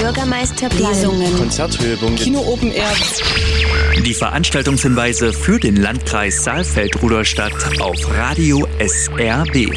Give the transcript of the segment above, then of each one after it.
Bürgermeisterplanung, Lesungen, Konzerthörungen, Kino Open Air. Die Veranstaltungshinweise für den Landkreis Saalfeld-Rudolstadt auf Radio SRB.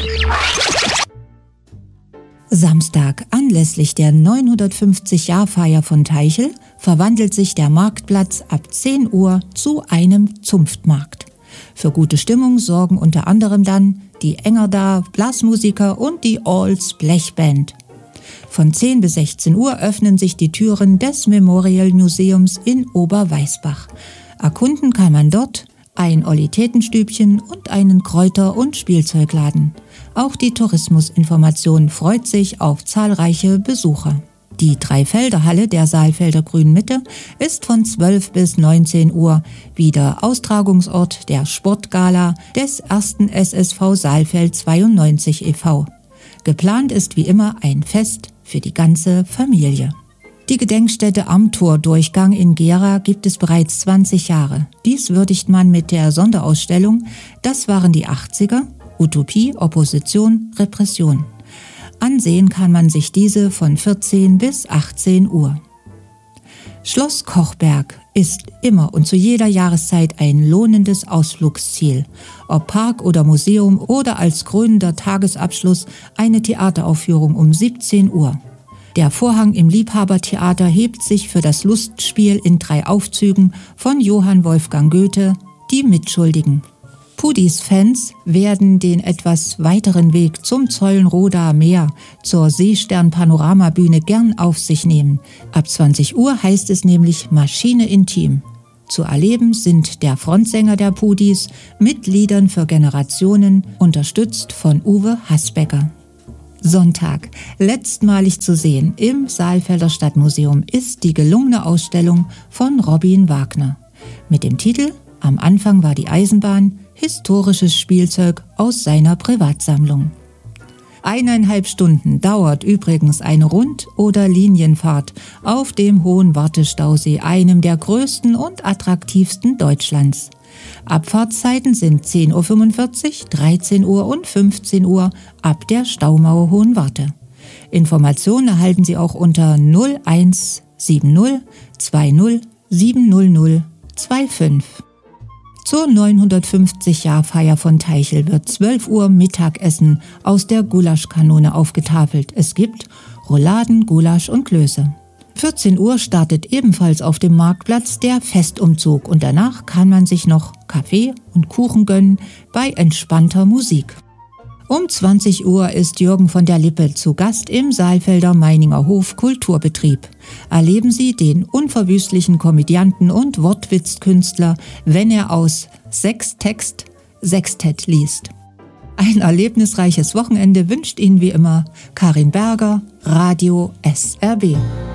Samstag, anlässlich der 950-Jahr-Feier von Teichel, verwandelt sich der Marktplatz ab 10 Uhr zu einem Zunftmarkt. Für gute Stimmung sorgen unter anderem dann die Engerda Blasmusiker und die Alls Blechband. Von 10 bis 16 Uhr öffnen sich die Türen des Memorial Museums in Oberweisbach. Erkunden kann man dort ein Olitätenstübchen und einen Kräuter- und Spielzeugladen. Auch die Tourismusinformation freut sich auf zahlreiche Besucher. Die Dreifelderhalle der Saalfelder Grünen Mitte ist von 12 bis 19 Uhr wieder Austragungsort der Sportgala des 1. SSV Saalfeld 92 e.V. Geplant ist wie immer ein Fest für die ganze Familie. Die Gedenkstätte am Tordurchgang in Gera gibt es bereits 20 Jahre. Dies würdigt man mit der Sonderausstellung Das waren die 80er, Utopie, Opposition, Repression. Ansehen kann man sich diese von 14 bis 18 Uhr. Schloss Kochberg ist immer und zu jeder Jahreszeit ein lohnendes Ausflugsziel. Ob Park oder Museum oder als krönender Tagesabschluss eine Theateraufführung um 17 Uhr. Der Vorhang im Liebhabertheater hebt sich für das Lustspiel in 3 Aufzügen von Johann Wolfgang Goethe, Die Mitschuldigen. Pudis-Fans werden den etwas weiteren Weg zum Zeulenrodaer Meer zur Seestern-Panoramabühne gern auf sich nehmen. Ab 20 Uhr heißt es nämlich Maschine Intim. Zu erleben sind der Frontsänger der Pudis mit Liedern für Generationen, unterstützt von Uwe Hasbecker. Sonntag, letztmalig zu sehen im Saalfelder Stadtmuseum, ist die gelungene Ausstellung von Robin Wagner. Mit dem Titel Am Anfang war die Eisenbahn, historisches Spielzeug aus seiner Privatsammlung. 1,5 Stunden dauert übrigens eine Rund- oder Linienfahrt auf dem Hohen Wartestausee, einem der größten und attraktivsten Deutschlands. Abfahrtszeiten sind 10:45 Uhr, 13 Uhr und 15 Uhr ab der Staumauer Hohenwarte. Informationen erhalten Sie auch unter 0170 20 700 25. Zur 950-Jahr-Feier von Teichel wird 12 Uhr Mittagessen aus der Gulaschkanone aufgetafelt. Es gibt Rouladen, Gulasch und Klöße. 14 Uhr startet ebenfalls auf dem Marktplatz der Festumzug und danach kann man sich noch Kaffee und Kuchen gönnen bei entspannter Musik. Um 20 Uhr ist Jürgen von der Lippe zu Gast im Saalfelder Meininger Hof Kulturbetrieb. Erleben Sie den unverwüstlichen Komödianten und Wortwitzkünstler, wenn er aus Sextext Sextett liest. Ein erlebnisreiches Wochenende wünscht Ihnen wie immer Karin Berger, Radio SRB.